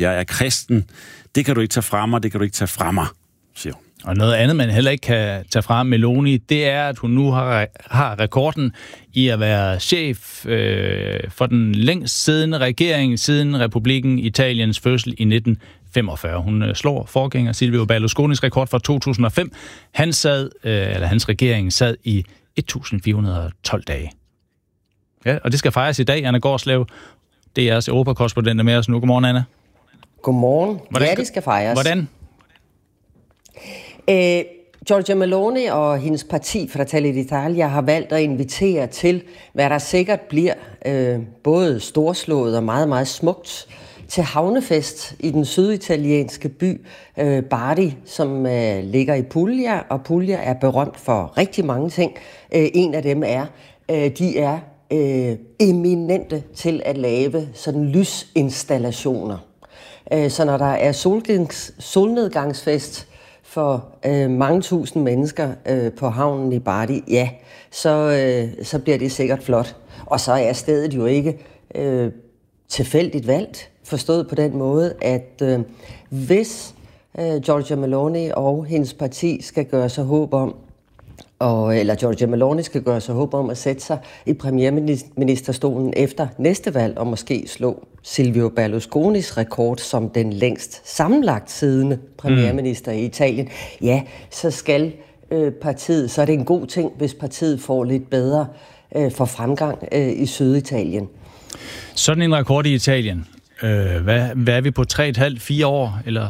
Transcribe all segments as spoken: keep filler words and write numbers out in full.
jeg er kristen. Det kan du ikke tage fra mig, det kan du ikke tage fra mig, siger hun. Og noget andet, man heller ikke kan tage fra Meloni, det er, at hun nu har, har rekorden i at være chef øh, for den længst siddende regering siden Republikken Italiens fødsel i nitten femogfyrre. Hun øh, slår forgænger Silvio Berlusconis rekord fra to tusind og fem. Han sad, øh, eller hans regering sad i et tusind fire hundrede og tolv dage. Ja, og det skal fejres i dag. Anna Gårdslev, det er jeres europakorrespondent, der med os nu. Godmorgen, Anna. Godmorgen. Hvordan, ja, det skal fejres. Hvordan? Øh, Giorgia Meloni og hendes parti Fratelli d'Italia har valgt at invitere til, hvad der sikkert bliver øh, både storslået og meget, meget smukt, til havnefest i den syditalienske by øh, Bari, som øh, ligger i Puglia, og Puglia er berømt for rigtig mange ting. Øh, en af dem er, øh, de er øh, eminente til at lave sådan lysinstallationer. Øh, så når der er solnedgangs, solnedgangsfest for øh, mange tusind mennesker øh, på havnen i Bari, ja, så, øh, så bliver det sikkert flot. Og så er stedet jo ikke øh, tilfældigt valgt, forstået på den måde, at øh, hvis øh, Giorgia Meloni og hendes parti skal gøre sig håb om, og, eller Giorgia Meloni skal gøre sig håb om at sætte sig i premierministerstolen efter næste valg, og måske slå Silvio Berlusconis rekord som den længst sammenlagt siddende premierminister mm. i Italien, ja, så skal øh, partiet, så er det en god ting, hvis partiet får lidt bedre øh, for fremgang øh, i Syditalien. Sådan en rekord i Italien, øh, hvad, hvad er vi på tre komma fem til fire år, eller?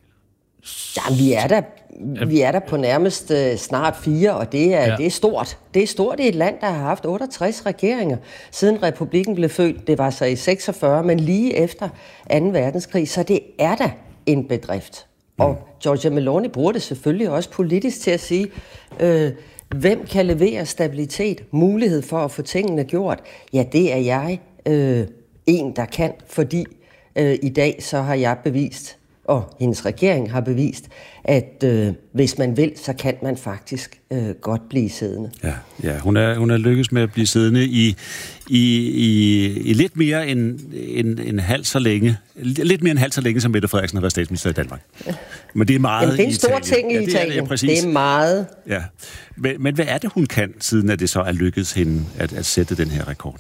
Ja, vi er der, vi er der på nærmest øh, snart fire, og det er, ja. det er stort. Det er stort i et land, der har haft otteogtres regeringer, siden republikken blev født. Det var så i seksogfyrre, men lige efter anden verdenskrig, så det er da en bedrift. Mm. Og Giorgia Meloni bruger det selvfølgelig også politisk til at sige, øh, hvem kan levere stabilitet, mulighed for at få tingene gjort? Ja, det er jeg øh, en, der kan, fordi øh, i dag så har jeg bevist, og hendes regering har bevist, at øh, hvis man vil, så kan man faktisk øh, godt blive siddende. Ja, ja. Hun, er, hun er lykkes med at blive siddende i, i, i, i lidt mere end en, en halv så længe. Lidt mere end halv så længe, som Mette Frederiksen har været statsminister i Danmark. Men det er meget. Jamen, det er en stor Italien. ting i ja, det Italien. Er det, ja, det er meget. Ja. Men, men hvad er det, hun kan, siden at det så er lykkedes hende at, at sætte den her rekord?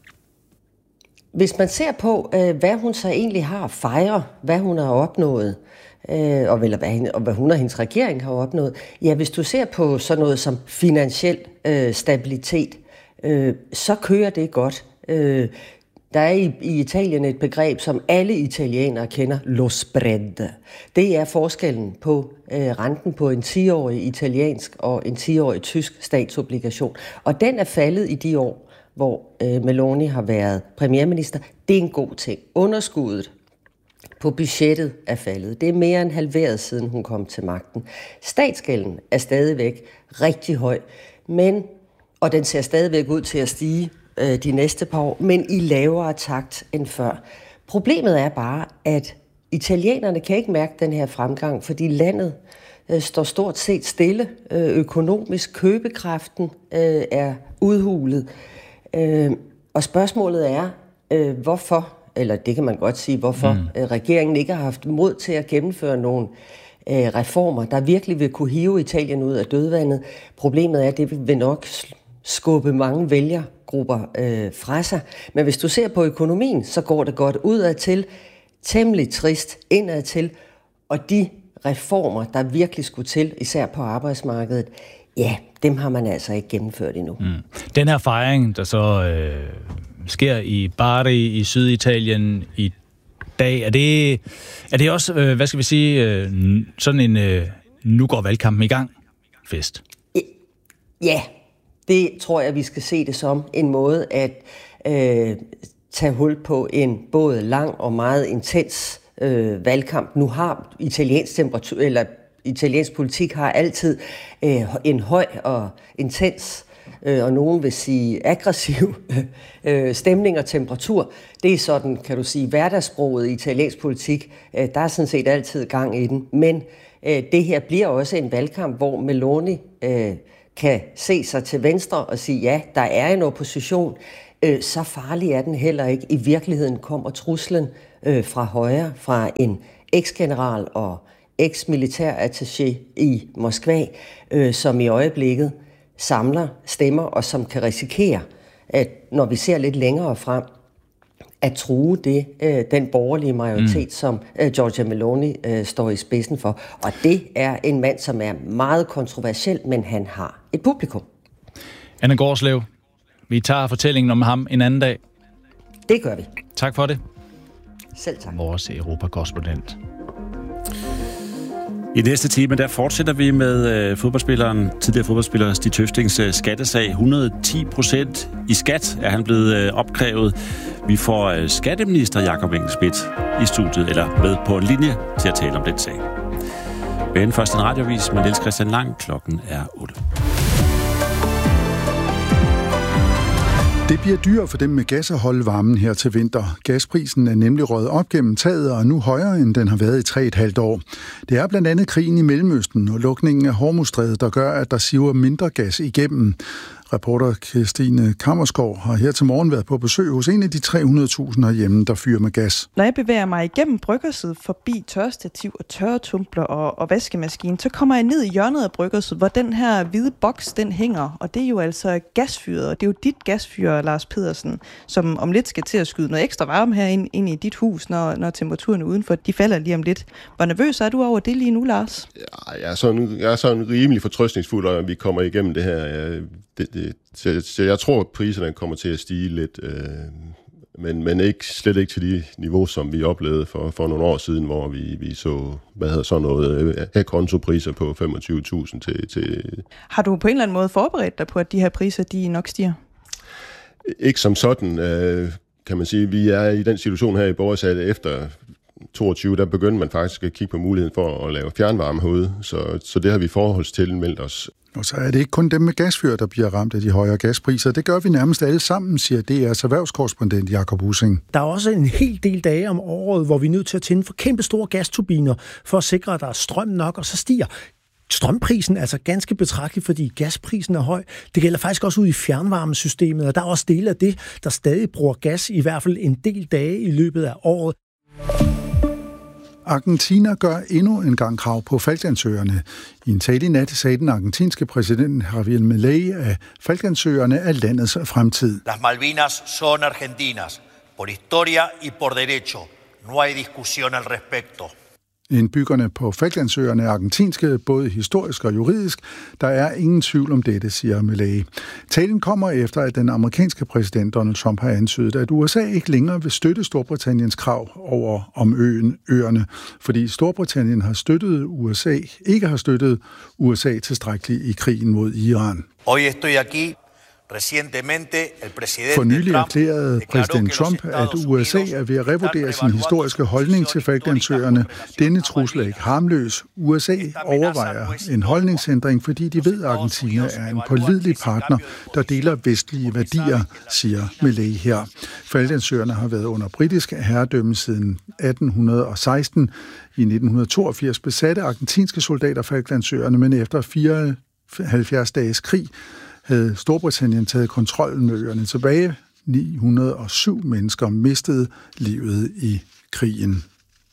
Hvis man ser på, hvad hun så egentlig har at fejre, hvad hun har opnået, og hvad hun og hendes regering har opnået, ja, hvis du ser på sådan noget som finansiel stabilitet, så kører det godt. Der er i, i Italien et begreb, som alle italienere kender, lo spread. Det er forskellen på øh, renten på en ti-årig italiensk og en ti-årig tysk statsobligation. Og den er faldet i de år, hvor øh, Meloni har været premierminister. Det er en god ting. Underskuddet på budgettet er faldet. Det er mere end halveret, siden hun kom til magten. Statsgælden er stadigvæk rigtig høj, men, og den ser stadigvæk ud til at stige øh, de næste par år, men i lavere takt end før. Problemet er bare, at italienerne kan ikke mærke den her fremgang, fordi landet øh, står stort set stille. Øh, økonomisk købekraften øh, er udhulet. Øh, og spørgsmålet er, øh, hvorfor, eller det kan man godt sige, hvorfor mm. øh, regeringen ikke har haft mod til at gennemføre nogle øh, reformer, der virkelig vil kunne hive Italien ud af dødvandet. Problemet er, at det vil nok skubbe mange vælgergrupper øh, fra sig. Men hvis du ser på økonomien, så går det godt udadtil, temmelig trist indadtil, og de reformer, der virkelig skulle til, især på arbejdsmarkedet, ja, dem har man altså ikke gennemført endnu. Mm. Den her fejring, der så øh, sker i Bari i Syditalien i dag, er det, er det også, øh, hvad skal vi sige, øh, sådan en øh, nu går valgkampen i gang fest? Ja, det tror jeg, vi skal se det som en måde at øh, tage hul på en både lang og meget intens øh, valgkamp. Nu har italiensk temperatur, eller italiensk politik har altid øh, en høj og intens, øh, og nogen vil sige aggressiv øh, stemning og temperatur. Det er sådan, kan du sige, hverdagssproget i italiensk politik. Øh, der er sådan set altid gang i den. Men øh, det her bliver også en valgkamp, hvor Meloni øh, kan se sig til venstre og sige, ja, der er en opposition. Øh, så farlig er den heller ikke. I virkeligheden kommer truslen øh, fra højre, fra en eks-general og eks-militærattaché i Moskva, øh, som i øjeblikket samler stemmer, og som kan risikere, at når vi ser lidt længere frem, at true det, øh, den borgerlige majoritet, mm. som øh, Giorgia Meloni øh, står i spidsen for. Og det er en mand, som er meget kontroversiel, men han har et publikum. Anne Gårdslev, vi tager fortællingen om ham en anden dag. Det gør vi. Tak for det. Selv tak. Vores Europakorrespondent. I næste time, der fortsætter vi med øh, fodboldspilleren, tidligere fodboldspiller Stig Tøftings øh, skattesag. et hundrede og ti procent i skat er han blevet øh, opkrævet. Vi får øh, skatteminister Jakob Engel-Schmidt i studiet, eller med på en linje til at tale om den sag. Men først en radiovis med Niels Christian Lang. Klokken er otte. Det bliver dyrt for dem med gas at holde varmen her til vinter. Gasprisen er nemlig røget op gennem taget og er nu højere, end den har været i tre et halvt år. Det er blandt andet krigen i Mellemøsten og lukningen af Hormuzstrædet, der gør, at der siver mindre gas igennem. Reporter Christine Kammersgaard har her til morgen været på besøg hos en af de tre hundrede tusind herhjemme, der fyrer med gas. Når jeg bevæger mig igennem bryggerset forbi tørrestativ og tørretumbler og, og vaskemaskine, så kommer jeg ned i hjørnet af bryggerset, hvor den her hvide boks den hænger. Og det er jo altså gasfyret, og det er jo dit gasfyr, Lars Pedersen, som om lidt skal til at skyde noget ekstra varme her ind, ind i dit hus, når, når temperaturen udenfor de falder lige om lidt. Hvor nervøs er du over det lige nu, Lars? Ja, jeg er sådan, jeg er sådan rimelig fortrøstningsfuld, at vi kommer igennem det her. Det, det, så, så jeg tror, at priserne kommer til at stige lidt, øh, men, men ikke, slet ikke til de niveau, som vi oplevede for, for nogle år siden, hvor vi, vi så, hvad hedder sådan noget, øh, kontopriser på femogtyve tusind til, til... Har du på en eller anden måde forberedt dig på, at de her priser, de nok stiger? Ikke som sådan, øh, kan man sige. Vi er i den situation her i Borgers, at efter toogtyve, der begyndte man faktisk at kigge på muligheden for at lave fjernvarme herude, så, så det har vi forholdstilmeldt os. Og så er det ikke kun dem med gasfyr, der bliver ramt af de højere gaspriser. Det gør vi nærmest alle sammen, siger D R's erhvervskorrespondent Jakob Husing. Der er også en hel del dage om året, hvor vi er nødt til at tænde for kæmpe store gasturbiner, for at sikre, at der er strøm nok, og så stiger strømprisen altså ganske betragteligt, fordi gasprisen er høj. Det gælder faktisk også ud i fjernvarmesystemet, og der er også dele af det, der stadig bruger gas, i hvert fald en del dage i løbet af året. Argentina gør endnu en gang krav på Falklandsøerne. I en tale i nat sagde den argentinske præsident Javier Milei, at Falklandsøerne er landets fremtid. Las Malvinas son argentinas, por historia y por derecho. No hay discusión al respecto. Indbyggerne på Falklandsøerne er argentinske, både historisk og juridisk. Der er ingen tvivl om dette, siger Milei. Talen kommer efter, at den amerikanske præsident Donald Trump har antydet, at U S A ikke længere vil støtte Storbritanniens krav over om øen, øerne, fordi Storbritannien har støttet U S A, ikke har støttet U S A tilstrækkeligt i krigen mod Iran. Hoy estoy aquí. For nylig erklærede præsident Trump, at U S A er ved at revurdere sin historiske holdning til Falklandsøerne. Denne trussel er ikke harmløs. U S A overvejer en holdningsændring, fordi de ved, at Argentina er en pålidelig partner, der deler vestlige værdier, siger Milei her. Falklandsøerne har været under britisk herredømme siden atten seksten. I nitten toogfirs besatte argentinske soldater Falklandsøerne, men efter fireoghalvfjerds dages krig havde Storbritannien taget kontrollen med øerne tilbage. ni hundrede og syv mennesker mistede livet i krigen.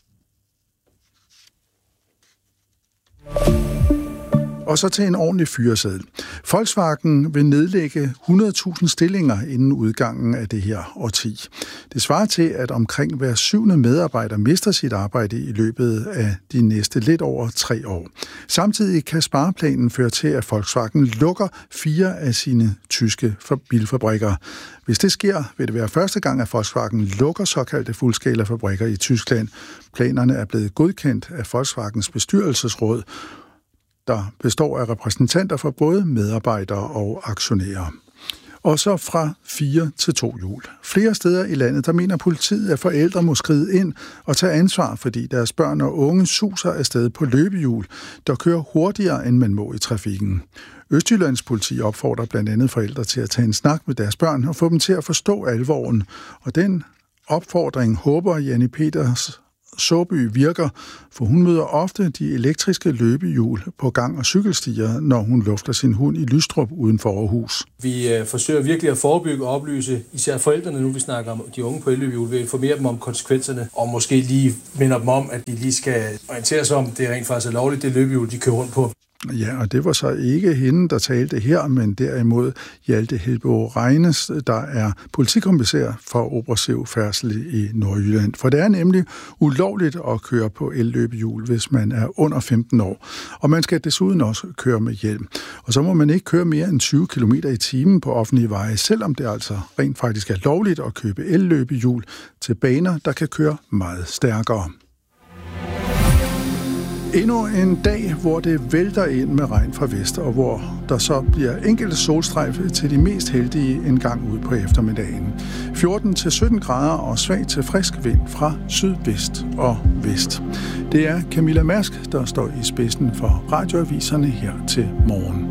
Og så til en ordentlig fyreseddel. Volkswagen vil nedlægge hundrede tusind stillinger inden udgangen af det her årti. Det svarer til, at omkring hver syvende medarbejder mister sit arbejde i løbet af de næste lidt over tre år. Samtidig kan spareplanen føre til, at Volkswagen lukker fire af sine tyske bilfabrikker. Hvis det sker, vil det være første gang, at Volkswagen lukker såkaldte fuldskalafabrikker i Tyskland. Planerne er blevet godkendt af Volkswagens bestyrelsesråd, der består af repræsentanter for både medarbejdere og aktionærer. Og så fra fire til to hjul. Flere steder i landet, der mener politiet, at forældre må skride ind og tage ansvar, fordi deres børn og unge suser afsted på løbehjul, der kører hurtigere, end man må i trafikken. Østjyllands politi opfordrer blandt andet forældre til at tage en snak med deres børn og få dem til at forstå alvoren. Og den opfordring håber Janne Peters Såby virker, for hun møder ofte de elektriske løbehjul på gang- og cykelstier, når hun lufter sin hund i Lystrup uden for Aarhus. Vi øh, forsøger virkelig at forebygge og oplyse især forældrene, nu vi snakker om de unge på elløbehjul, ved at informere dem om konsekvenserne, og måske lige minder dem om, at de lige skal orientere sig om, det rent faktisk er lovligt, det løbehjul, de kører rundt på. Ja, og det var så ikke hende, der talte her, men derimod Hjalte Helbo Regnes, der er politikommissær for operativ færdsel i Nordjylland. For det er nemlig ulovligt at køre på elløbehjul, hvis man er under femten år. Og man skal desuden også køre med hjelm. Og så må man ikke køre mere end tyve kilometer i timen på offentlige veje, selvom det altså rent faktisk er lovligt at købe elløbehjul til baner, der kan køre meget stærkere. Endnu en dag, hvor det vælter ind med regn fra vest, og hvor der så bliver enkelte solstrejfe til de mest heldige en gang ud på eftermiddagen. fjorten til sytten grader og svag til frisk vind fra sydvest og vest. Det er Camilla Mærsk, der står i spidsen for radioaviserne her til morgen.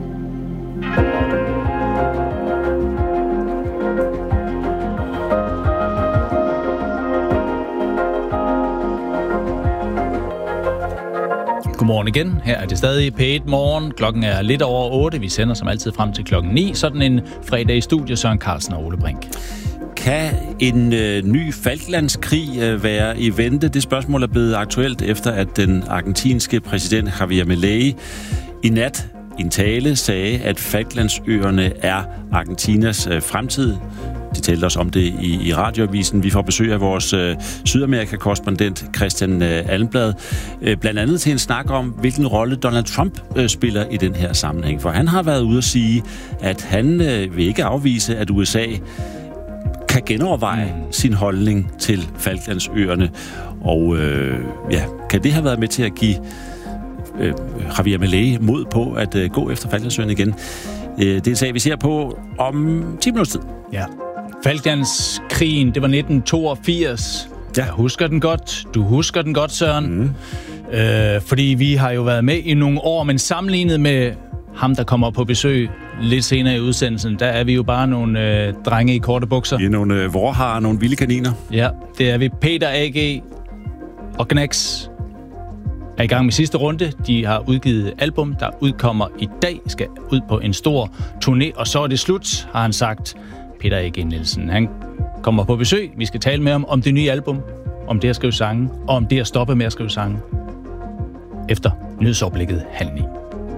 Godmorgen igen. Her er det stadig P et Morgen. Klokken er lidt over otte. Vi sender som altid frem til klokken ni. Sådan en fredag i studiet. Søren Carlsen og Ole Brink. Kan en øh, ny Falklandskrig øh, være i vente? Det spørgsmål er blevet aktuelt efter, at den argentinske præsident Javier Milei i nat i en tale sagde, at Falklandsøerne er Argentinas øh, fremtid. De talte os om det i, i radioavisen. Vi får besøg af vores øh, Sydamerika-korrespondent Christian øh, Almblad, øh, blandt andet til en snak om, hvilken rolle Donald Trump øh, spiller i den her sammenhæng. For han har været ude at sige, at han øh, vil ikke afvise, at U S A kan genoverveje mm. sin holdning til Falklandsøerne. Og øh, ja, kan det have været med til at give øh, Javier Milei mod på at øh, gå efter Falklandsøerne igen? Øh, det er en sag, vi ser på om ti minutters tid. Ja. Falklandskrigen, det var nitten toogfirs. Ja. Jeg husker den godt. Du husker den godt, Søren. Mm. Øh, fordi vi har jo været med i nogle år, men sammenlignet med ham, der kommer på besøg lidt senere i udsendelsen, der er vi jo bare nogle øh, drenge i korte bukser. Vi er nogle øh, vorharer, nogle vilde kaniner. Ja, det er vi. Peter A G og Gnax er i gang med sidste runde. De har udgivet album, der udkommer i dag, skal ud på en stor turné, og så er det slut, har han sagt. Peter A G Nielsen, han kommer på besøg. Vi skal tale med ham om det nye album, om det at skrive sange, og om det at stoppe med at skrive sange. Efter nyhedsoverblikket halv ni.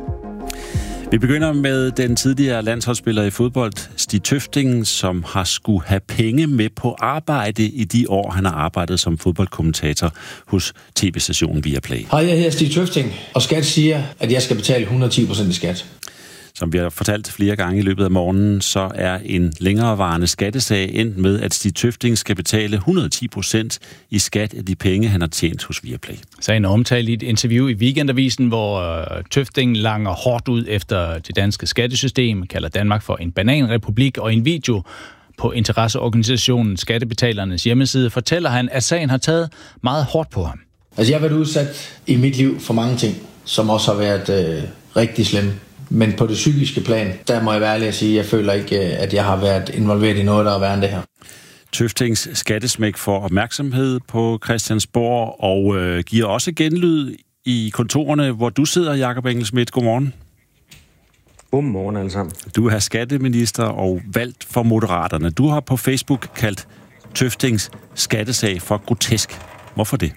Vi begynder med den tidligere landsholdsspiller i fodbold, Stig Tøfting, som har skulle have penge med på arbejde i de år, han har arbejdet som fodboldkommentator hos tv-stationen Viaplay. Hej, jeg hedder Stig Tøfting, og skat siger, at jeg skal betale et hundrede og ti procent i skat. Som vi har fortalt flere gange i løbet af morgenen, så er en længerevarende skattesag endt med, at Stig Tøfting skal betale et hundrede og ti procent i skat af de penge, han har tjent hos Viaplay. Sagen er omtalt i et interview i Weekendavisen, hvor Tøfting langer hårdt ud efter det danske skattesystem, kalder Danmark for en bananrepublik, og i en video på interesseorganisationen Skattebetalernes hjemmeside fortæller han, at sagen har taget meget hårdt på ham. Altså, jeg har været udsat i mit liv for mange ting, som også har været øh, rigtig slemme. Men på det psykiske plan, der må jeg være ærlig at sige, at jeg føler ikke, at jeg har været involveret i noget, der er værre end det her. Tøftings skattesmæk får opmærksomhed på Christiansborg og øh, giver også genlyd i kontorerne, hvor du sidder, Jakob Engel-Schmidt. Godmorgen. Godmorgen alle sammen. Du er skatteminister og valgt for Moderaterne. Du har på Facebook kaldt Tøftings skattesag for grotesk. Hvorfor det?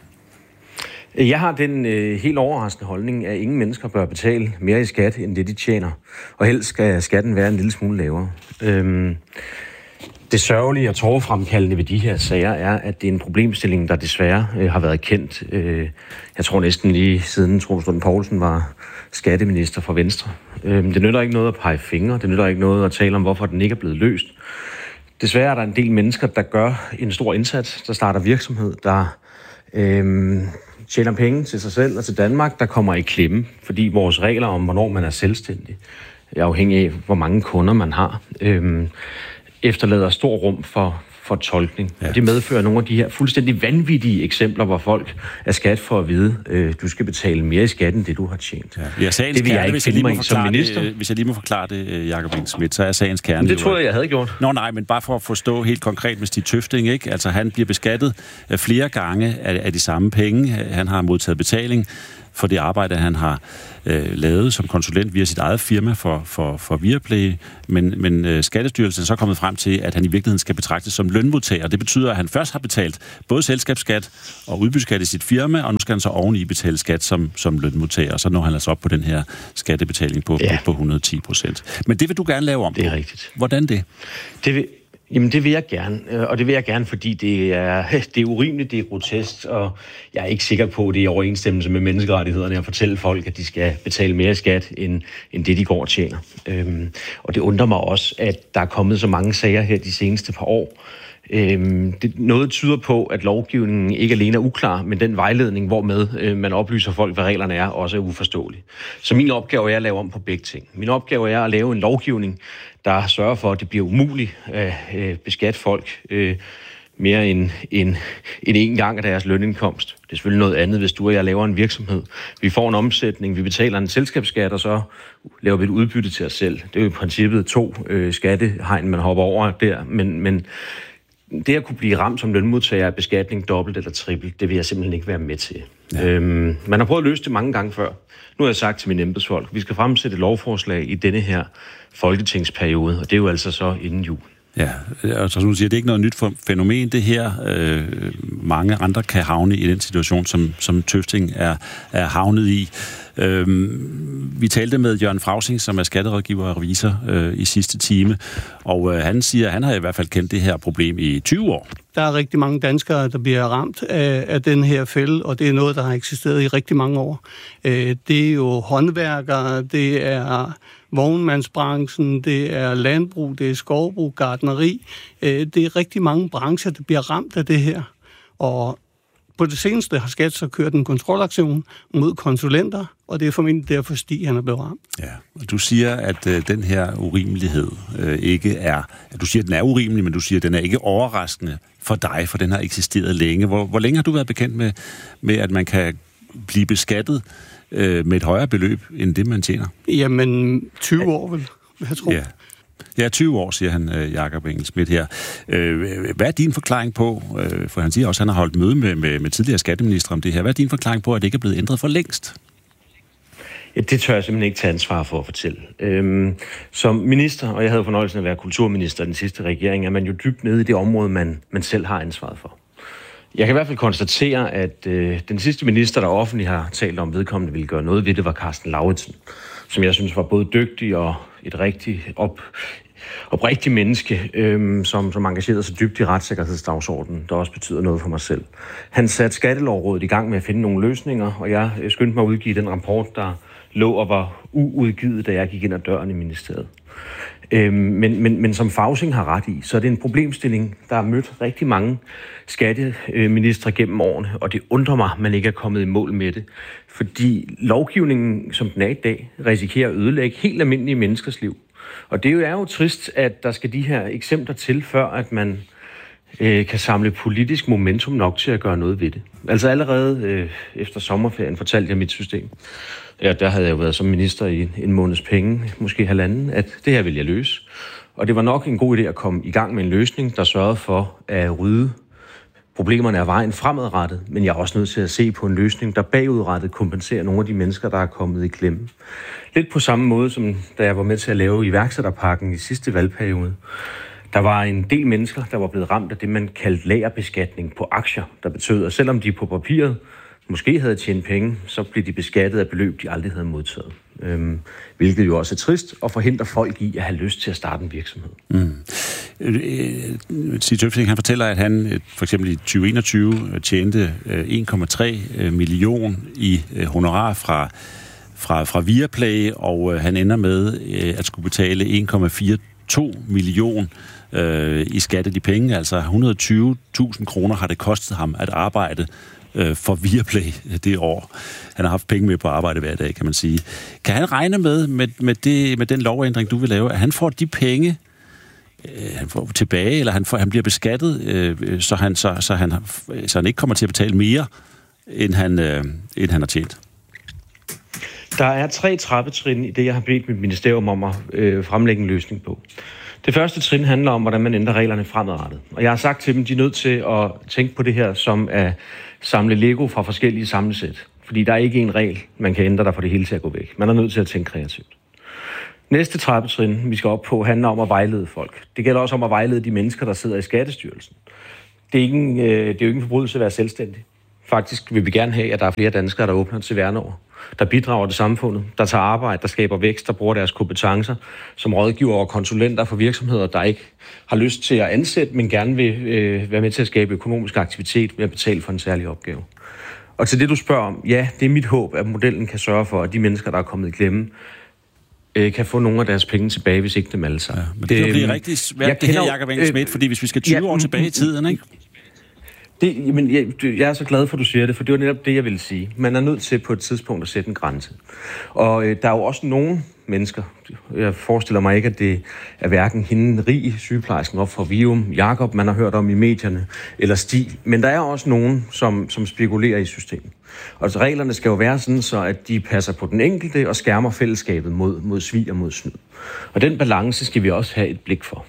Jeg har den øh, helt overraskende holdning, at ingen mennesker bør betale mere i skat, end det de tjener. Og helst skal skatten være en lille smule lavere. Øhm, det sørgelige og tårerfremkaldende ved de her sager er, at det er en problemstilling, der desværre øh, har været kendt. Øh, jeg tror næsten lige siden Troels Lund Poulsen var skatteminister for Venstre. Øh, det nytter ikke noget at pege fingre. Det nytter ikke noget at tale om, hvorfor den ikke er blevet løst. Desværre er der en del mennesker, der gør en stor indsats, der starter virksomhed, der Øh, tjener penge til sig selv og til Danmark, der kommer i klemme, fordi vores regler om, hvornår man er selvstændig, er afhængig af, hvor mange kunder man har, øhm, efterlader stor rum for, fortolkning. Ja. Det medfører nogle af de her fuldstændig vanvittige eksempler, hvor folk er skat for at vide, øh, du skal betale mere i skat, end det du har tjent. Ja. Jeg det vil jeg ikke finde mig som minister. Det, hvis jeg lige må forklare det, Jakob Engel-Schmidt, så er sagens kerne. Men det troede jeg, jeg havde gjort. Nå nej, men bare for at forstå helt konkret med Stig Tøfting, ikke? Altså han bliver beskattet flere gange af, af de samme penge. Han har modtaget betaling for det arbejde, han har øh, lavet som konsulent via sit eget firma for, for, for Viaplay, men, men øh, Skattestyrelsen er så kommet frem til, at han i virkeligheden skal betragtes som lønmodtager. Det betyder, at han først har betalt både selskabsskat og udbytteskat i sit firma, og nu skal han så oveni betale skat som, som lønmodtager, og så når han altså op på den her skattebetaling på, ja. på, på hundrede og ti procent. Men det vil du gerne lave om. Det er rigtigt. Hvordan det? Det vil... Jamen, det vil jeg gerne, og det vil jeg gerne, fordi det er, det er urimeligt, det er grotesk, og jeg er ikke sikker på, at det er i overensstemmelse med menneskerettighederne at fortælle folk, at de skal betale mere skat, end, end det, de går og tjener. Øhm, og det undrer mig også, at der er kommet så mange sager her de seneste par år. Øhm, det, noget tyder på, at lovgivningen ikke alene er uklar, men den vejledning, hvormed øh, man oplyser folk, hvad reglerne er, også er uforståelig. Så min opgave er at lave om på begge ting. Min opgave er at lave en lovgivning, der sørger for, at det bliver umuligt at øh, beskatte folk øh, mere end, end, end en gang af deres lønindkomst. Det er selvfølgelig noget andet, hvis du og jeg laver en virksomhed. Vi får en omsætning, vi betaler en selskabsskat, og så laver vi et udbytte til os selv. Det er jo i princippet to øh, skattehegn, man hopper over der, men... men det at kunne blive ramt som lønmodtager af beskatning dobbelt eller trippelt, det vil jeg simpelthen ikke være med til. Ja. Øhm, man har prøvet at løse det mange gange før. Nu har jeg sagt til mine embedsfolk, vi skal fremsætte et lovforslag i denne her folketingsperiode, og det er jo altså så inden jul. Ja, og så du siger, det er ikke noget nyt fænomen, det her. Øh, mange andre kan havne i den situation, som, som Tøfting er, er havnet i. Øh, vi talte med Jørgen Frausing, som er skatterådgiver og revisor øh, i sidste time, og øh, han siger, at han har i hvert fald kendt det her problem i tyve år. Der er rigtig mange danskere, der bliver ramt af, af den her fælde, og det er noget, der har eksisteret i rigtig mange år. Øh, det er jo håndværkere, det er vognmandsbranchen, det er landbrug, det er skovbrug, gartneri. Øh, det er rigtig mange brancher, der bliver ramt af det her. Og på det seneste har Skat så kørt en kontrolaktion mod konsulenter, og det er formentlig derfor, Stig han er blevet ramt. Ja, og du siger, at øh, den her urimelighed øh, ikke er... At du siger, at den er urimelig, men du siger, at den er ikke overraskende for dig, for den har eksisteret længe. Hvor, hvor længe har du været bekendt med, med at man kan blive beskattet øh, med et højere beløb, end det, man tjener? Jamen, tyve år vel, jeg tror. Ja. Ja, tyve år, siger han, Jakob Engel-Schmidt her. Hvad er din forklaring på, for han siger også, at han har holdt møde med, med, med tidligere skatteminister om det her, hvad er din forklaring på, at det ikke er blevet ændret for længst? Ja, det tør jeg simpelthen ikke tage ansvar for at fortælle. Øhm, som minister, og jeg havde fornøjelsen af at være kulturminister i den sidste regering, er man jo dybt nede i det område, man, man selv har ansvaret for. Jeg kan i hvert fald konstatere, at øh, den sidste minister, der offentligt har talt om vedkommende ville gøre noget ved det, var Karsten Lauritsen, som jeg synes var både dygtig og et rigtig op, oprigtigt menneske, øhm, som, som engagerede sig dybt i retssikkerhedsdagsordenen, der også betyder noget for mig selv. Han satte Skattelovrådet i gang med at finde nogle løsninger, og jeg skyndte mig at udgive den rapport, der lå og var uudgivet, da jeg gik ind ad døren i ministeriet. Øhm, men, men, men som Frausing har ret i, så er det en problemstilling, der har mødt rigtig mange skatteministre gennem årene, og det undrer mig, at man ikke er kommet i mål med det. Fordi lovgivningen, som den er i dag, risikerer at ødelægge helt almindelige menneskers liv. Og det er jo trist, at der skal de her eksempler til, før at man øh, kan samle politisk momentum nok til at gøre noget ved det. Altså allerede øh, efter sommerferien fortalte jeg mit system. Ja, der havde jeg jo været som minister i en måneds penge, måske halvanden, at det her vil jeg løse. Og det var nok en god idé at komme i gang med en løsning, der sørgede for at rydde problemerne af vejen fremadrettet, men jeg er også nødt til at se på en løsning, der bagudrettet kompenserer nogle af de mennesker, der er kommet i klemme. Lidt på samme måde, som da jeg var med til at lave iværksætterpakken i sidste valgperiode. Der var en del mennesker, der var blevet ramt af det, man kaldte lagerbeskatning på aktier, der betød, at selvom de på papiret måske havde tjent penge, så blev de beskattet af beløb, de aldrig havde modtaget. Øhm, hvilket jo også er trist og forhindrer folk i at have lyst til at starte en virksomhed. Mm. Stig Tøfting, han fortæller, at han for eksempel i tyve enogtyve tjente en komma tre millioner i honorar fra, fra, fra Viaplay, og han ender med at skulle betale en komma fireogtyve millioner øh, i skat af de penge. Altså et hundrede og tyve tusind kroner har det kostet ham at arbejde for Viaplay det år. Han har haft penge med på arbejde hver dag, kan man sige. Kan han regne med, med, med, det, med den lovændring, du vil lave, at han får de penge øh, han får tilbage, eller han, får, han bliver beskattet, øh, så, han, så, så, han, så han ikke kommer til at betale mere, end han, øh, end han har tjent? Der er tre trappetrin i det, jeg har bedt mit ministerium om at øh, fremlægge en løsning på. Det første trin handler om, hvordan man ændrer reglerne fremadrettet. Og jeg har sagt til dem, de er nødt til at tænke på det her som at samle Lego fra forskellige samlesæt. Fordi der er ikke en regel, man kan ændre, der får det hele til at gå væk. Man er nødt til at tænke kreativt. Næste trappetrin, vi skal op på, handler om at vejlede folk. Det gælder også om at vejlede de mennesker, der sidder i Skattestyrelsen. Det er, ikke en, øh, det er jo ikke en forbrydelse at være selvstændig. Faktisk vil vi gerne have, at der er flere danskere, der åbner et C V R-nummer, der bidrager til samfundet, der tager arbejde, der skaber vækst, der bruger deres kompetencer som rådgiver og konsulenter for virksomheder, der ikke har lyst til at ansætte, men gerne vil øh, være med til at skabe økonomisk aktivitet ved at betale for en særlig opgave. Og til det, du spørger om, ja, det er mit håb, at modellen kan sørge for, at de mennesker, der er kommet i klemme, øh, kan få nogle af deres penge tilbage, hvis ikke dem alle sammen. Ja, men det kan jo blive rigtig svært, det her, Jakob Engel-Schmidt, fordi hvis vi skal tyve ja, år tilbage i tiden, ikke? Det, jamen, jeg, jeg er så glad for, at du siger det, for det var netop det, jeg ville sige. Man er nødt til på et tidspunkt at sætte en grænse. Og øh, der er jo også nogle mennesker, jeg forestiller mig ikke, at det er hverken hende rig, sygeplejersken op fra Vium, Jakob, man har hørt om i medierne, eller Stig, men der er også nogen, som, som spekulerer i systemet. Og så reglerne skal jo være sådan, så at de passer på den enkelte og skærmer fællesskabet mod, mod svig og mod snyd. Og den balance skal vi også have et blik for.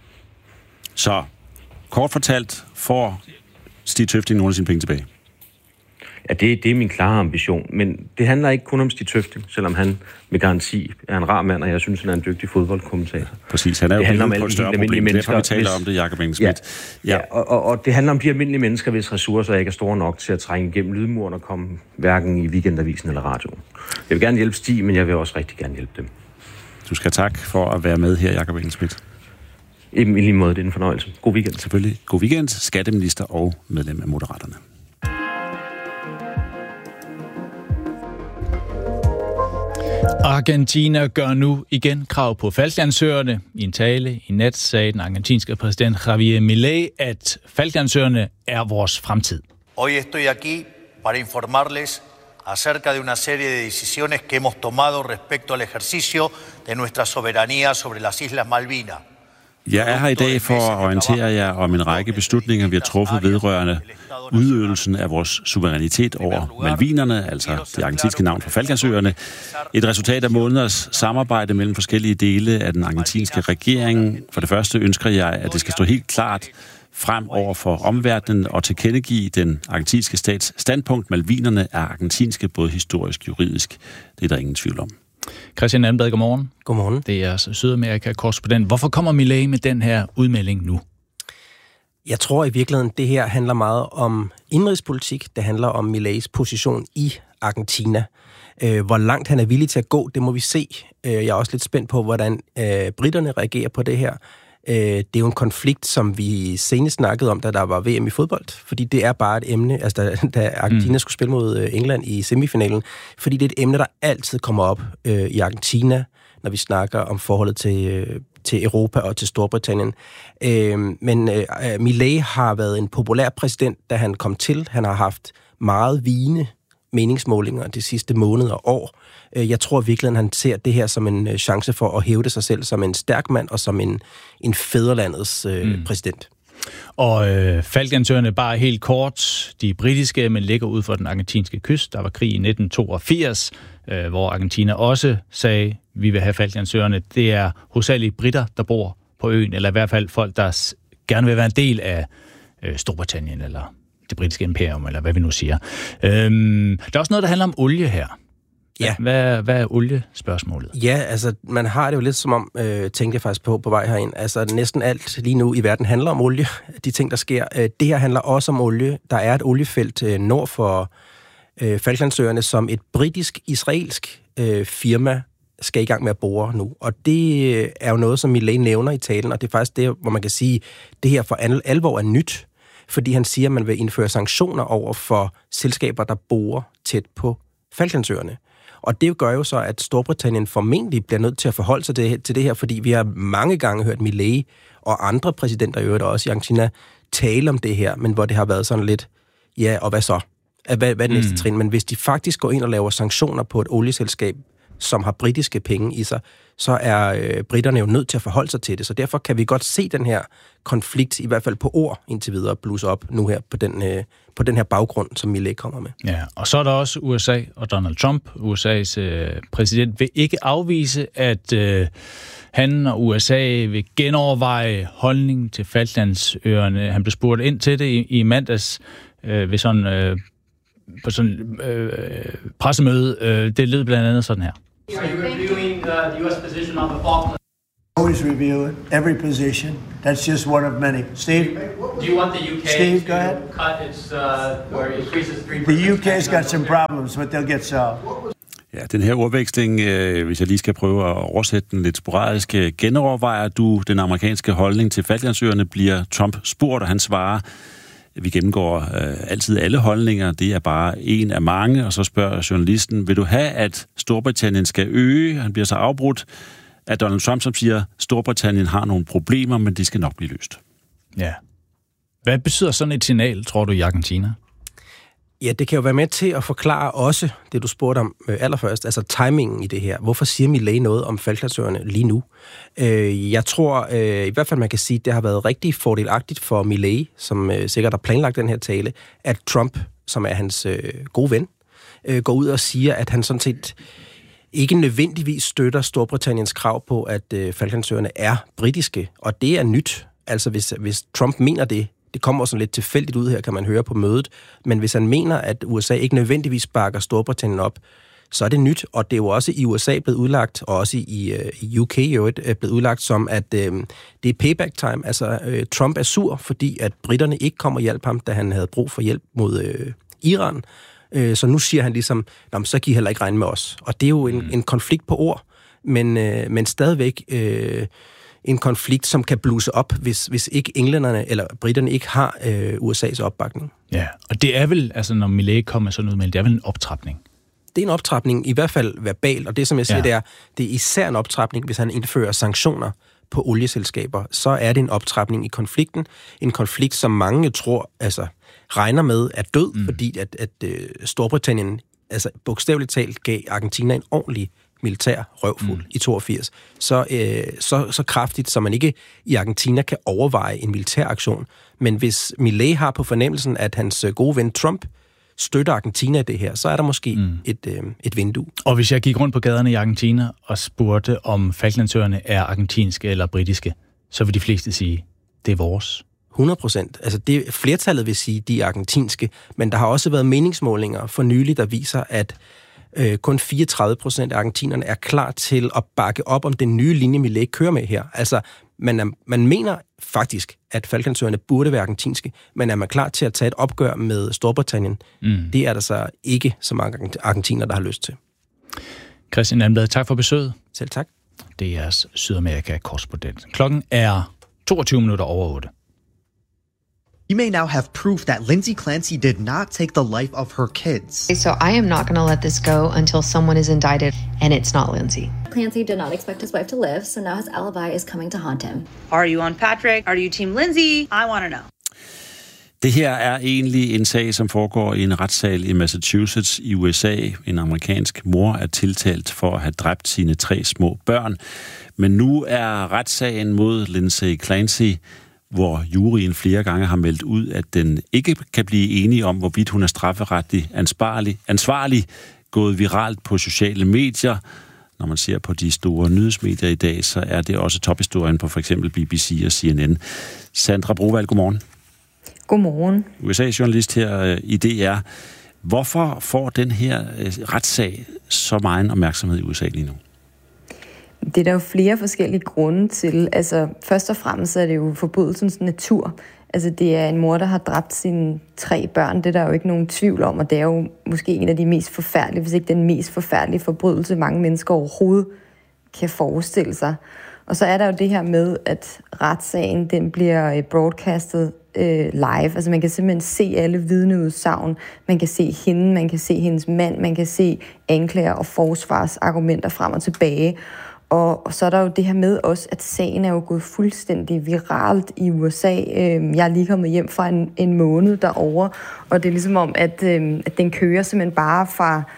Så, kort fortalt, får Stig Tøfting nogle af sine penge tilbage? Ja, det, det er min klare ambition. Men det handler ikke kun om Stig Tøfting, selvom han med garanti er en rar mand, og jeg synes, han er en dygtig fodboldkommentator. Præcis, han er jo blevet på et større problem. Derfor vi taler om det, Jakob Engel-Schmidt. Ja, ja. ja og, og, og det handler om de almindelige mennesker, hvis ressourcer ikke er store nok til at trænge igennem lydmuren og komme hverken i Weekendavisen eller radioen. Jeg vil gerne hjælpe Stig, men jeg vil også rigtig gerne hjælpe dem. Du skal tak for at være med her, Jakob Engel-Schmidt. I lige måde, det er en fornøjelse. God weekend. Selvfølgelig. God weekend, skatteminister og medlem af Moderaterne. Argentina gør nu igen krav på Falklandsøerne. I en tale i nat sagde den argentinske præsident Javier Milei, at Falklandsøerne er vores fremtid. Hoy estoy aquí para informarles acerca de una serie de decisiones que hemos tomado respecto al ejercicio de nuestra soberanía sobre las Islas Malvinas. Jeg er her i dag for at orientere jer om en række beslutninger, vi har truffet vedrørende udøvelsen af vores suverænitet over Malvinerne, altså det argentinske navn for Falklandsøerne. Et resultat af måneders samarbejde mellem forskellige dele af den argentinske regering. For det første ønsker jeg, at det skal stå helt klart frem over for omverdenen og tilkendegive den argentinske stats standpunkt. Malvinerne er argentinske, både historisk og juridisk. Det er der ingen tvivl om. Christian Anbad, godmorgen. Godmorgen. Det er Sydamerika-korrespondent. Hvorfor kommer Milei med den her udmelding nu? Jeg tror i virkeligheden, det her handler meget om indrigspolitik. Det handler om Mileis position i Argentina. Hvor langt han er villig til at gå, det må vi se. Jeg er også lidt spændt på, hvordan britterne reagerer på det her. Det er jo en konflikt, som vi senest snakkede om, da der var V M i fodbold. Fordi det er bare et emne, altså da, da Argentina mm. skulle spille mod England i semifinalen. Fordi det er et emne, der altid kommer op øh, i Argentina, når vi snakker om forholdet til, øh, til Europa og til Storbritannien. Øh, men øh, Milei har været en populær præsident, da han kom til. Han har haft meget vigende meningsmålinger de sidste måneder og år. Jeg tror virkelig, at han ser det her som en chance for at hævde sig selv som en stærk mand og som en, en fædrelandets øh, mm. præsident. Og øh, Falklandsøerne bare helt kort. De britiske, men ligger ud for den argentinske kyst. Der var krig i nitten toogfirs, øh, hvor Argentina også sagde, vi vil have Falklandsøerne. Det er hovedsageligt britter, der bor på øen, eller i hvert fald folk, der gerne vil være en del af øh, Storbritannien, eller det britiske imperium, eller hvad vi nu siger. Øhm, der er også noget, der handler om olie her. Ja. Hvad, hvad er oliespørgsmålet? Ja, altså man har det jo lidt som om, øh, tænkte jeg faktisk på på vej herind, altså næsten alt lige nu i verden handler om olie, de ting, der sker. Øh, det her handler også om olie. Der er et oliefelt øh, nord for øh, Falklandsøerne, som et britisk-israelsk øh, firma skal i gang med at bore nu. Og det er jo noget, som Milei nævner i talen, og det er faktisk det, hvor man kan sige, det her for alvor er nyt, fordi han siger, at man vil indføre sanktioner over for selskaber, der borer tæt på Falklandsøerne. Og det gør jo så, at Storbritannien formentlig bliver nødt til at forholde sig til det her, fordi vi har mange gange hørt Milei og andre præsidenter i øvrigt også i Argentina tale om det her, men hvor det har været sådan lidt, ja, og hvad så? Hvad, hvad er det næste mm. trin? Men hvis de faktisk går ind og laver sanktioner på et olieselskab, som har britiske penge i sig, så er øh, britterne jo nødt til at forholde sig til det. Så derfor kan vi godt se den her konflikt, i hvert fald på ord indtil videre, blusse op nu her på den, øh, på den her baggrund, som Millet kommer med. Ja, og så er der også U S A og Donald Trump. U S A's øh, præsident vil ikke afvise, at øh, han og U S A vil genoverveje holdningen til Falklandsøerne. Han blev spurgt ind til det i, i mandags øh, ved sådan, øh, på sådan øh, pressemøde. Øh, det lød blandt andet sådan her. Are you reviewing uh, the U S position on the Falklands? Always review it, every position. That's just one of many. Steve? Do you want the U K Steve, to go ahead. cut its, uh, or increase its three percent? The U K's got some problems, but they'll get solved. Ja, den her ordveksling, øh, hvis jeg lige skal prøve at oversætte den lidt sporadisk, genovervejer du den amerikanske holdning til Falklandsøerne, bliver Trump spurgt, og han svarer, vi gennemgår øh, altid alle holdninger, det er bare en af mange, og så spørger journalisten, vil du have, at Storbritannien skal øge? Han bliver så afbrudt af Donald Trump, som siger, Storbritannien har nogle problemer, men de skal nok blive løst. Ja. Hvad betyder sådan et signal, tror du, i Argentina? Ja, det kan jo være med til at forklare også det, du spurgte om øh, allerførst, altså timingen i det her. Hvorfor siger Millet noget om Falklandsøerne lige nu? Øh, jeg tror øh, i hvert fald, man kan sige, at det har været rigtig fordelagtigt for Millet, som øh, sikkert har planlagt den her tale, at Trump, som er hans øh, gode ven, øh, går ud og siger, at han sådan set ikke nødvendigvis støtter Storbritanniens krav på, at øh, Falklandsøerne er britiske, og det er nyt. Altså hvis, hvis Trump mener det, det kommer sådan lidt tilfældigt ud her, kan man høre på mødet, men hvis han mener, at U S A ikke nødvendigvis bakker Storbritannien op, så er det nyt, og det er jo også i U S A blevet udlagt, og også i, uh, i U K jo et, blevet udlagt som, at uh, det er payback time. Altså, uh, Trump er sur, fordi at britterne ikke kommer og hjælpe ham, da han havde brug for hjælp mod uh, Iran. Uh, så nu siger han ligesom, så kan I heller ikke regne med os. Og det er jo en, mm. en konflikt på ord, men, uh, men stadigvæk uh, en konflikt, som kan bluse op, hvis, hvis ikke englænderne eller britterne ikke har uh, U S A's opbakning. Ja, og det er vel, altså når Millet kommer sådan ud med, det er vel en optrapning? Det er en optrapning, i hvert fald verbal, og det, som jeg siger, ja. det er, det er især en optrapning, hvis han indfører sanktioner på olieselskaber, så er det en optrapning i konflikten. En konflikt, som mange tror, altså regner med er død, mm. fordi at, at uh, Storbritannien, altså bogstaveligt talt, gav Argentina en ordentlig militær røvfuld mm. i toogfirs. Så, øh, så, så kraftigt, så man ikke i Argentina kan overveje en militær aktion. Men hvis Millet har på fornemmelsen, at hans gode ven Trump støtter Argentina i det her, så er der måske mm. et, øh, et vindue. Og hvis jeg gik rundt på gaderne i Argentina og spurgte, om Falklandsøerne er argentinske eller britiske, så vil de fleste sige, det er vores. hundrede procent. Altså det, flertallet vil sige, de er argentinske, men der har også været meningsmålinger for nylig, der viser, at øh, kun fireogtredive procent af argentinerne er klar til at bakke op om den nye linje, Millet kører med her. Altså, man, er, man mener faktisk, at Falklandsøerne burde være argentinske, men er man klar til at tage et opgør med Storbritannien? Mm. Det er der så ikke så mange argentiner, der har lyst til. Christian Landblad, tak for besøget. Selv tak. Det er jeres Sydamerika-korrespondent. Klokken er toogtyve minutter over otte. You may now have proof that Lindsay Clancy did not take the life of her kids. So I am not going to let this go until someone is indicted, and it's not Lindsay. Clancy did not expect his wife to live, so now his alibi is coming to haunt him. Are you on Patrick? Are you team Lindsay? I want to know. Det her er egentlig en sag, som foregår i en retssal i Massachusetts i U S A. En amerikansk mor er tiltalt for at have dræbt sine tre små børn. Men nu er retssagen mod Lindsay Clancy, hvor juryen flere gange har meldt ud, at den ikke kan blive enige om, hvorvidt hun er strafferetligt ansvarlig, ansvarlig, gået viralt på sociale medier. Når man ser på de store nyhedsmedier i dag, så er det også tophistorien på for eksempel B B C og C N N. Sandra Brovalg, godmorgen. Godmorgen. U S A-journalist her i D R. Hvorfor får den her retssag så meget opmærksomhed i U S A lige nu? Det er der jo flere forskellige grunde til. Altså, først og fremmest er det jo forbrydelsens natur. Altså, det er en mor, der har dræbt sine tre børn. Det er der jo ikke nogen tvivl om, og det er jo måske en af de mest forfærdelige, hvis ikke den mest forfærdelige forbrydelse, mange mennesker overhovedet kan forestille sig. Og så er der jo det her med, at retssagen, den bliver broadcastet øh, live. Altså, man kan simpelthen se alle vidneudsagn. Man kan se hende, man kan se hendes mand, man kan se anklager og forsvarsargumenter frem og tilbage. Og så er der jo det her med også, at sagen er jo gået fuldstændig viralt i U S A. Jeg er lige kommet hjem fra en, en måned derovre, og det er ligesom om, at, at den kører simpelthen bare fra,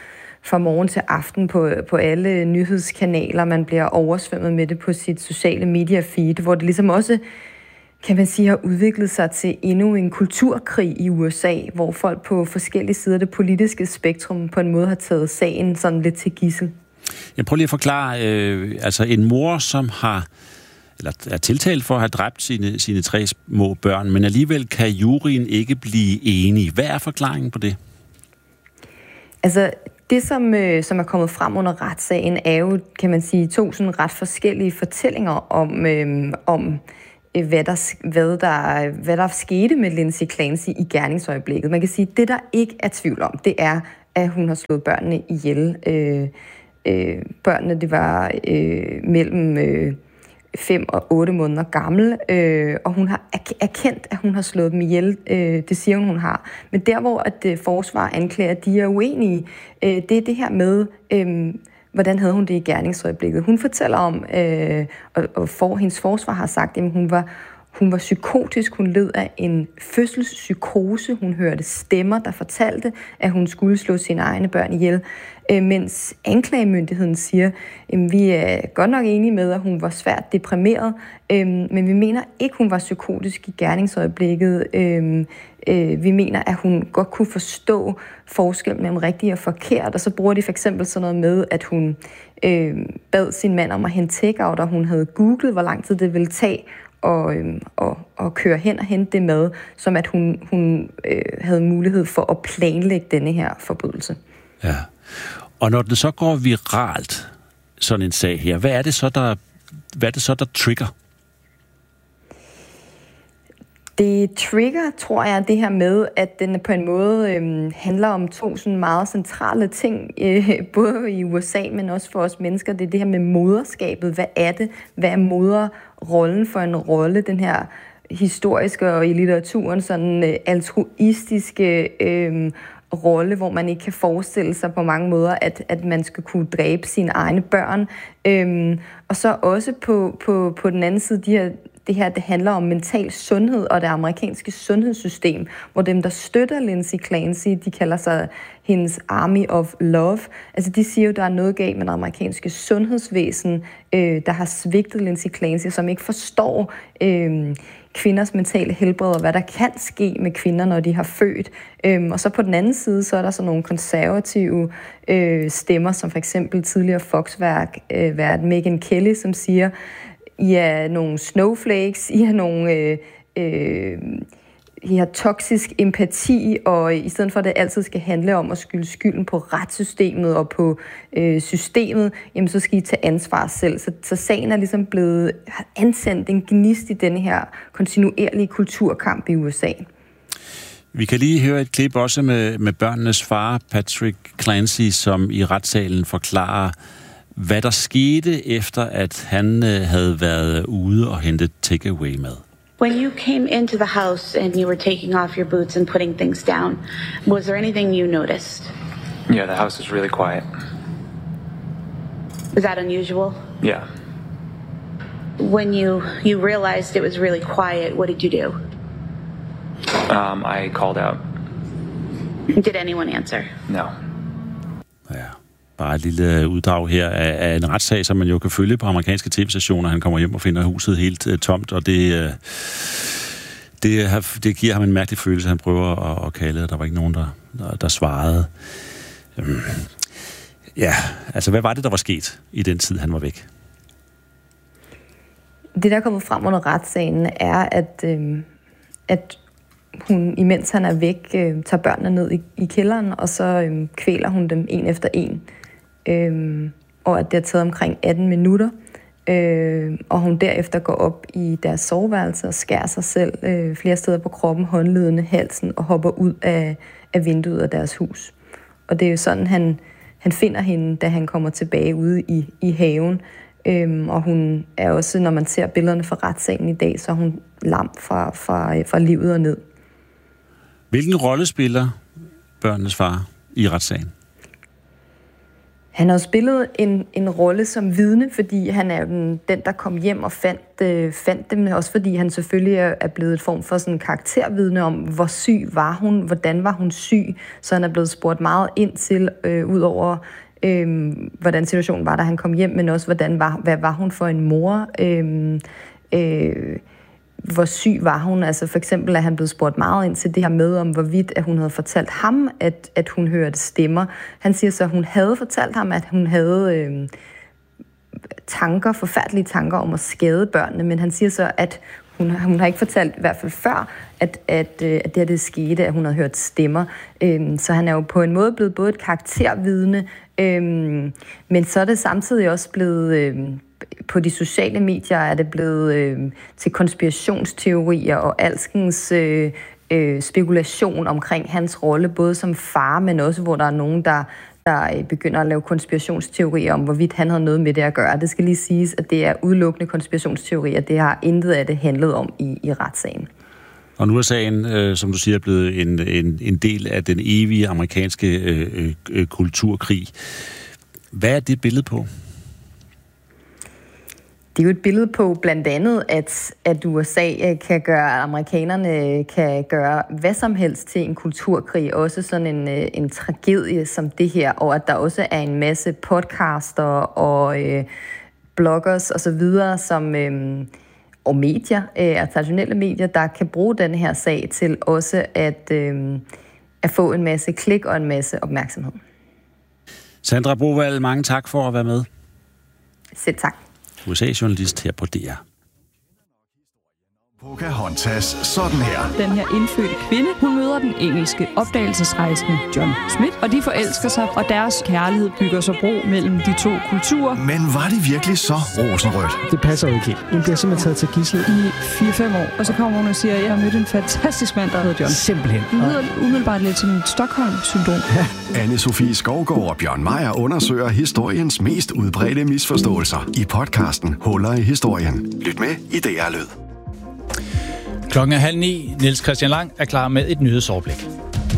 fra morgen til aften på, på alle nyhedskanaler. Man bliver oversvømmet med det på sit sociale media-feed, hvor det ligesom også, kan man sige, har udviklet sig til endnu en kulturkrig i U S A, hvor folk på forskellige sider af det politiske spektrum på en måde har taget sagen sådan lidt til gidsel. Jeg prøver lige at forklare, øh, altså en mor, som har eller er tiltalt for at have dræbt sine, sine tre små børn, men alligevel kan juryen ikke blive enige. Hvad er forklaringen på det? Altså, det, som, øh, som er kommet frem under retssagen, er jo, kan man sige, to sådan ret forskellige fortællinger om, øh, om øh, hvad, der, hvad, der, hvad der skete med Lindsay Clancy i gerningsøjeblikket. Man kan sige, at det, der ikke er tvivl om, det er, at hun har slået børnene ihjel. Øh, øh, børnene, det var øh, mellem Øh, fem og otte måneder gammel, øh, og hun har erkendt, at hun har slået dem ihjel. Øh, det siger hun, hun har. Men der, hvor at øh, forsvar anklager, de er uenige, øh, det er det her med, øh, hvordan havde hun det i gerningsøjeblikket. Hun fortæller om, øh, og, og for, hendes forsvar har sagt, at hun var Hun var psykotisk, hun led af en fødselspsykose, hun hørte stemmer, der fortalte, at hun skulle slå sine egne børn ihjel, øh, mens anklagemyndigheden siger, at vi er godt nok enige med, at hun var svært deprimeret, øh, men vi mener ikke, hun var psykotisk i gerningsøjeblikket. Øh, øh, vi mener, at hun godt kunne forstå forskellen mellem rigtigt og forkert, og så bruger de for eksempel sådan noget med, at hun øh, bad sin mand om at hente take-out, og hun havde googlet, hvor lang tid det ville tage, Og, øhm, og, og køre hen og hente det med, som at hun, hun øh, havde mulighed for at planlægge denne her forbrydelse. Ja. Og når den så går viralt, sådan en sag her, hvad er det så, der, hvad er det så, der trigger? Det trigger, tror jeg, det her med, at den på en måde øh, handler om to sådan meget centrale ting, øh, både i U S A, men også for os mennesker. Det er det her med moderskabet. Hvad er det? Hvad er moderrollen for en rolle? Den her historiske og i litteraturen sådan øh, altruistiske øh, rolle, hvor man ikke kan forestille sig på mange måder, at, at man skal kunne dræbe sine egne børn. Øh, og så også på, på, på den anden side, de her Det her, det handler om mental sundhed og det amerikanske sundhedssystem, hvor dem, der støtter Lindsay Clancy, de kalder sig hendes Army of Love. Altså, de siger jo, der er noget galt med det amerikanske sundhedsvæsen, øh, der har svigtet Lindsay Clancy, som ikke forstår øh, kvinders mentale helbred og hvad der kan ske med kvinder, når de har født. Øh, og så på den anden side, så er der så nogle konservative øh, stemmer, som for eksempel tidligere Fox-vært øh, Megyn Kelly, som siger, I er nogle snowflakes, I har nogle, øh, øh, I har toksisk empati, og i stedet for, at det altid skal handle om at skylde skylden på retssystemet og på øh, systemet, jamen så skal I tage ansvar selv. Så, så sagen er ligesom blevet antændt en gnist i denne her kontinuerlige kulturkamp i U S A. Vi kan lige høre et klip også med, med børnenes far, Patrick Clancy, som i retssalen forklarer, hvad der skete efter, at han øh, havde været ude og hentet takeaway mad. When you came into the house and you were taking off your boots and putting things down, was there anything you noticed? Yeah, the house is really quiet. Was that unusual? Yeah. When you, you realized it was really quiet, what did you do? Um, I called out. Did anyone answer? No. Ja. Bare et lille uddrag her af, af en retssag, som man jo kan følge på amerikanske tv-stationer. Han kommer hjem og finder huset helt uh, tomt, og det, uh, det, uh, det giver ham en mærkelig følelse. Han prøver at, at kalde, og der var ikke nogen, der, der, der svarede. Um, ja, altså hvad var det, der var sket i den tid, han var væk? Det, der er kommet frem under retssagen, er, at, øh, at hun, imens han er væk, øh, tager børnene ned i, i kælderen, og så øh, kvæler hun dem en efter en. Øh, og at det har taget omkring atten minutter. Øh, og hun derefter går op i deres soveværelse og skærer sig selv øh, flere steder på kroppen, håndledene, halsen, og hopper ud af, af vinduet af deres hus. Og det er jo sådan, han, han finder hende, da han kommer tilbage ude i, i haven. Øhm, og hun er også, når man ser billederne fra retssagen i dag, så er hun lam fra, fra, fra livet og ned. Hvilken rolle spiller børnenes far i retssagen? Han har jo spillet en, en rolle som vidne, fordi han er den, den der kom hjem og fandt, øh, fandt dem. Også fordi han selvfølgelig er, er blevet et form for sådan en karaktervidne om, hvor syg var hun, hvordan var hun syg. Så han er blevet spurgt meget ind til, øh, ud over øh, hvordan situationen var, da han kom hjem, men også, hvordan var, hvad var hun for en mor? Øh, øh, hvor syg var hun? Altså for eksempel, at han blev spurgt meget ind til det her med, om hvorvidt, at hun havde fortalt ham, at, at hun hørte stemmer. Han siger så, at hun havde fortalt ham, at hun havde øh, tanker, forfærdelige tanker om at skade børnene, men han siger så, at hun, hun har ikke fortalt, i hvert fald før, at, at, at det her det skete, at hun havde hørt stemmer. Øhm, så han er jo på en måde blevet både et karaktervidne, øhm, men så er det samtidig også blevet, øhm, på de sociale medier er det blevet øhm, til konspirationsteorier og alskens øh, øh, spekulation omkring hans rolle, både som far, men også hvor der er nogen, der der begynder at lave konspirationsteorier om, hvorvidt han havde noget med det at gøre. Det skal lige siges, at det er udelukkende konspirationsteorier. Det har intet af det handlet om i, i retssagen. Og nu er sagen, øh, som du siger, blevet en, en, en del af den evige amerikanske øh, øh, kulturkrig. Hvad er det billede på? Det er jo et billede på blandt andet, at, at U S A kan gøre, at amerikanerne kan gøre hvad som helst til en kulturkrig, også sådan en, en tragedie som det her, og at der også er en masse podcaster og øh, bloggers og så videre, som, øh, og medier, øh, traditionelle medier, der kan bruge den her sag til også at, øh, at få en masse klik og en masse opmærksomhed. Sandra Brovald, mange tak for at være med. Selv tak. U S A-journalist her på D R. Pocahontas sådan her. Den her indfødte kvinde, hun møder den engelske opdagelsesrejsende John Smith, og de forelsker sig, og deres kærlighed bygger så bro mellem de to kulturer. Men var det virkelig så rosenrødt? Det passer jo ikke helt. Hun bliver simpelthen taget til gidsel i fire fem år, og så kommer hun og siger, at jeg har mødt en fantastisk mand, der hedder John. Simpelthen. Hun lyder umiddelbart lidt som et Stockholm-syndrom. Ja. Anne-Sophie Skovgaard og Bjørn Meier undersøger historiens mest udbredte misforståelser i podcasten Huller i historien. Lyt med i D R Lyd. Klokken er halv ni. Niels Christian Lang er klar med et nyhedsoverblik.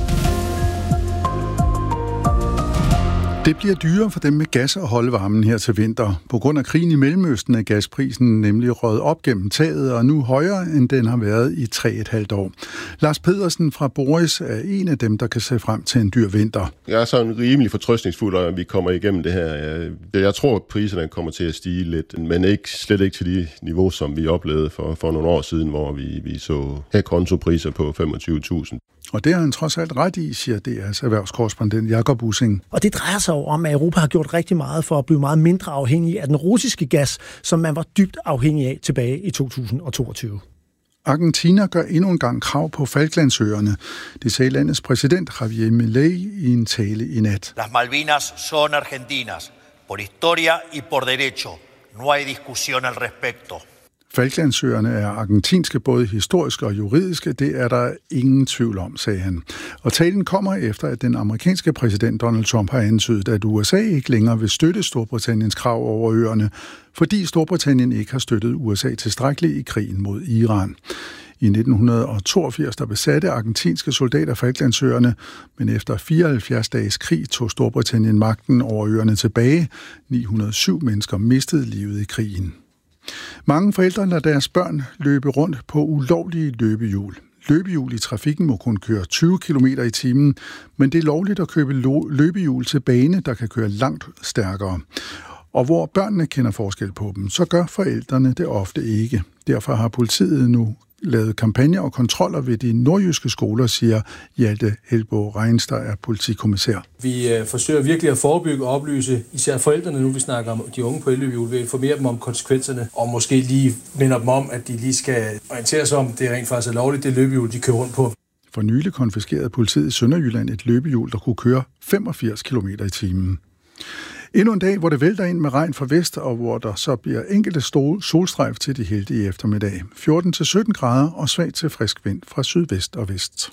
Det bliver dyrere for dem med gas at holde varmen her til vinter. På grund af krigen i Mellemøsten er gasprisen nemlig røget op gennem taget, og nu højere, end den har været i tre et halvt år. Lars Pedersen fra Boris er en af dem, der kan se frem til en dyr vinter. Jeg er sådan rimelig fortrøstningsfuld, at vi kommer igennem det her. Jeg tror, at priserne kommer til at stige lidt, men ikke, slet ikke til de niveau, som vi oplevede for, for nogle år siden, hvor vi, vi så her kontopriser på femogtyve tusind. Og det har han trods alt ret i, siger D R's erhvervskorrespondent Jakob Ussing. Og det drejer sig om, at Europa har gjort rigtig meget for at blive meget mindre afhængig af den russiske gas, som man var dybt afhængig af tilbage i to tusind og toogtyve. Argentina gør endnu en gang krav på Falklandsøerne. Det sagde landets præsident Javier Milei i en tale i nat. Las Malvinas son argentinas, por historia y por derecho. No hay discusión al respecto. Falklandsøerne er argentinske, både historiske og juridiske. Det er der ingen tvivl om, sagde han. Og talen kommer efter, at den amerikanske præsident Donald Trump har antydet, at U S A ikke længere vil støtte Storbritanniens krav over øerne, fordi Storbritannien ikke har støttet U S A tilstrækkeligt i krigen mod Iran. I nitten toogfirs der besatte argentinske soldater Falklandsøerne, men efter fireoghalvfjerds dages krig tog Storbritannien magten over øerne tilbage. ni hundrede og syv mennesker mistede livet i krigen. Mange forældre lader deres børn løbe rundt på ulovlige løbehjul. Løbehjul i trafikken må kun køre tyve kilometer i timen, men det er lovligt at købe løbehjul til bane, der kan køre langt stærkere. Og hvor børnene kender forskel på dem, så gør forældrene det ofte ikke. Derfor har politiet nu lavet kampagner og kontroller ved de nordjyske skoler, siger Hjalte Helbo Reins, der er politikommissær. Vi øh, forsøger virkelig at forebygge og oplyse især forældrene, nu vi snakker om de unge på elløbehjul, ved at informere dem om konsekvenserne, og måske lige minder dem om, at de lige skal orientere sig om, det rent faktisk er lovligt, det løbehjul, de kører rundt på. For nylig konfiskerede politiet i Sønderjylland et løbehjul, der kunne køre femogfirs kilometer i timen. Endnu en dag, hvor det vælter ind med regn fra vest, og hvor der så bliver enkelte solstrejf til de heldige eftermiddag. fjorten til sytten grader og svag til frisk vind fra sydvest og vest.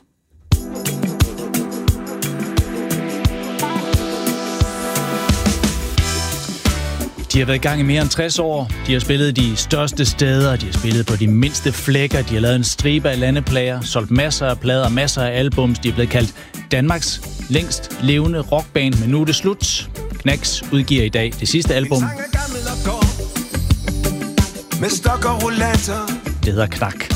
De har været i gang i mere end tres år. De har spillet de største steder, de har spillet på de mindste flækker, de har lavet en stribe af landeplager, solgt masser af plader, masser af albums. De er blevet kaldt Danmarks længst levende rockband, men nu er det slut. Knacks udgiver i dag det sidste album. Med stok og rollator. Det hedder Knak.